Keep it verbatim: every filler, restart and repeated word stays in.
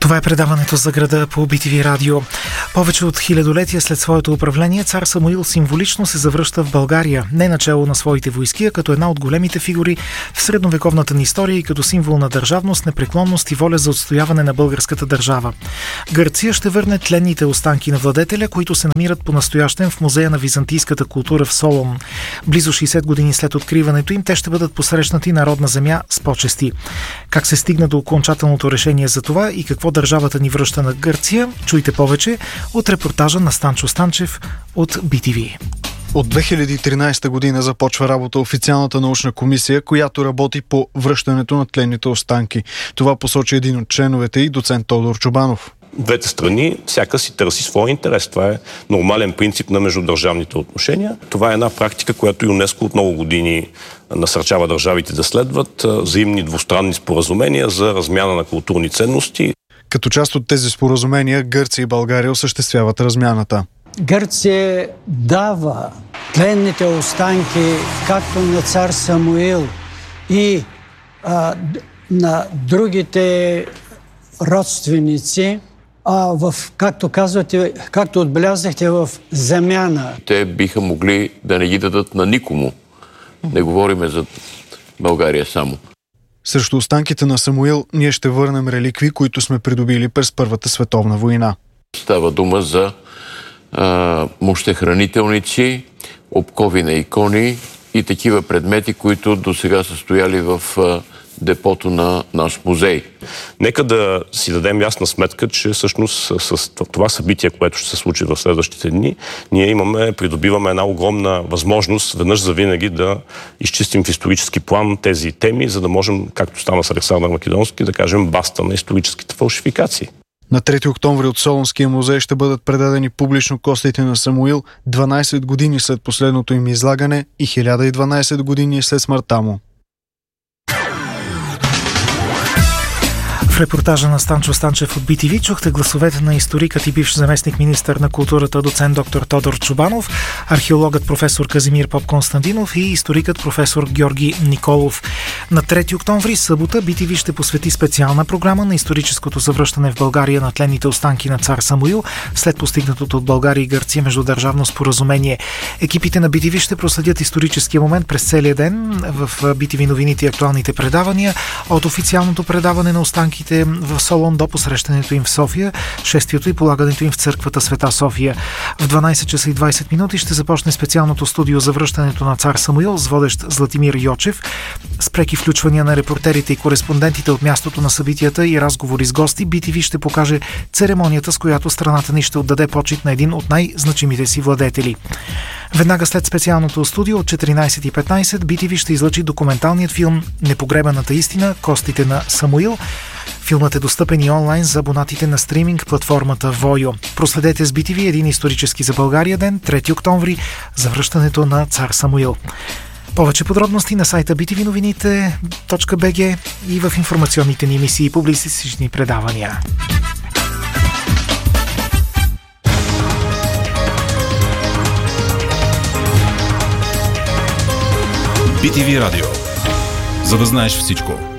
Това е предаването за града по Би Ти Ви радио. Повече от хилядолетия след своето управление, цар Самуил символично се завръща в България, не начело на своите войски, а като една от големите фигури в средновековната ни история и като символ на държавност, непреклонност и воля за отстояване на българската държава. Гърция ще върне тленните останки на владетеля, които се намират по-настоящен в музея на византийската култура в Солун. Близо шейсет години след откриването им, те ще бъдат посрещнати на родна земя с почести. Как се стигна до окончателното решение за това и какво държавата ни връща на Гърция, чуйте повече от репортажа на Станчо Станчев от Би Ти Ви. От две хиляди и тринадесета година започва работа официалната научна комисия, която работи по връщането на тленните останки. Това посочи един от членовете и доцент Тодор Чобанов. Двете страни всяка си търси своя интерес. Това е нормален принцип на междудържавните отношения. Това е една практика, която ЮНЕСКО от много години насърчава държавите да следват. Взаимни двустранни споразумения за размяна на културни ценности. Като част от тези споразумения, Гърция и България осъществяват размяната. Гърция дава тленните останки както на цар Самуил и а, на другите родственици, а в, както казвате, както отбелязахте, в замяна. Те биха могли да не ги дадат на никому. Не говориме за България само. Срещу останките на Самуил ние ще върнем реликви, които сме придобили през Първата световна война. Става дума за а, мощехранителници, обкови на икони и такива предмети, които до сега са стояли в а, депото на наш музей. Нека да си дадем ясна сметка, че всъщност с това събитие, което ще се случи в следващите дни, ние имаме, придобиваме една огромна възможност веднъж завинаги да изчистим в исторически план тези теми, за да можем, както стана с Александър Македонски, да кажем баста на историческите фалшификации. На трети октомври от Солунския музей ще бъдат предадени публично костите на Самуил дванадесет години след последното им излагане и хиляда и дванадесет години след смъртта му. В репортажа на Станчо Станчев от Би Ти Ви чухте гласовете на историкът и бивш заместник министър на културата доцент доктор Тодор Чобанов, археологът професор Казимир Попконстантинов и историкът професор Георги Николов. На трети октомври, събота, Би Ти Ви ще посвети специална програма на историческото завръщане в България на тленните останки на цар Самуил след постигнатото от България и Гърция междудържавно споразумение. Екипите на Би Ти Ви ще проследят историческия момент през целия ден в Би Ти Ви новините и актуалните предавания, от официалното предаване на останките в Солун до посрещането им в София, шествието и полагането им в църквата Света София. В дванадесет часа и двадесет минути ще започне специалното студио за връщането на цар Самуил с водещ Златимир Йочев, с преки включвания на репортерите и кореспондентите от мястото на събитията и разговори с гости. Би Ти Ви ще покаже церемонията, с която страната ни ще отдаде почит на един от най-значимите си владетели. Веднага след специалното студио от четиринадесет и петнадесет Би Ти Ви ще излъчи документалният филм "Непогребаната истина. Костите на Самуил". Филмът е достъпен и онлайн за абонатите на стриминг платформата Войо. Проследете с Би Ти Ви един исторически за България ден, трети октомври, за връщането на цар Самуил. Повече подробности на сайта би ти ви новините точка би джи и в информационните ни емисии и публицистични предавания. Би Ти Ви радио. За да знаеш всичко.